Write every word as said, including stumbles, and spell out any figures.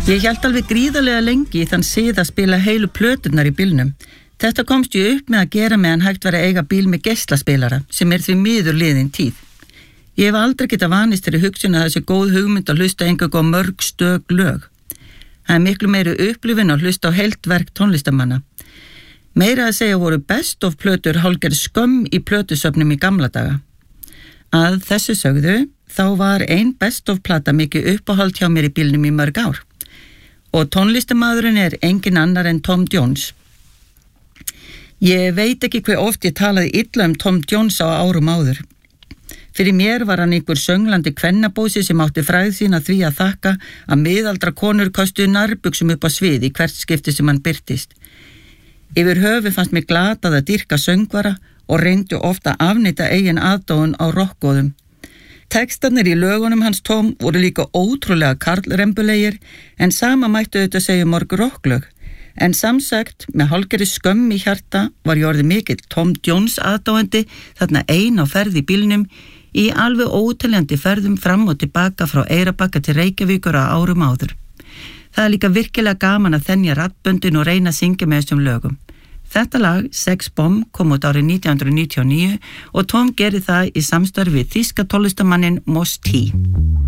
Ég hélt alveg gríðarlega lengi í þann sið að spila heilu plöturnar í bílnum. Þetta komst ég upp með að gera meðan hægt var að eiga bíl með geislaspilara, sem er því miður liðin tíð. Ég hef aldrei getað vanist þeirri hugsun að þessi góð hugmynd að hlusta engang á mörg stök lög. Það er miklu meiri upplifun að hlusta á heilt verk tónlistamanna. Meira að segja voru best of plötur hálfgerð skömm í plötusöfnum í gamla daga. Að þessu sögðu, þá var ein best of plata mikið uppáhald hjá mér í bílnum í mörg ár. Og tónlistamaðurinn er engin annar en Tom Jones. Ég veit ekki hve oft ég talaði illa um Tom Jones á árum áður. Fyrir mér var hann einhver sönglandi kvennabósi sem átti frægð sína því að þakka að miðaldra konur kostuðu nærbuxum upp á svið í hvert skipti sem hann birtist. Yfir höfu fannst mér glatað að dýrka söngvara og reyndu ofta að afneita eigin aðdáun á rokkgóðum. Textarnir í lögunum hans Tom voru líka ótrúlega karlrembulegir en sama mættu auðvitað segja mörg rocklög. En samsagt, með hálfgerði skömm í hjarta var ég orðið mikill Tom Jones aðdáandi þarna ein á ferð í bílnum í alveg óteljandi ferðum fram og tilbaka frá Eyrarbakka til Reykjavíkur á árum áður. Það er líka virkilega gaman að þenja raddböndin og reyna að syngja með þessum lögum. Þetta lag, Sex Bomb, kom út árið nítján hundruð níutíu og níu og Tom gerði það í samstarfi við þýska tónlistarmanninn Mos T.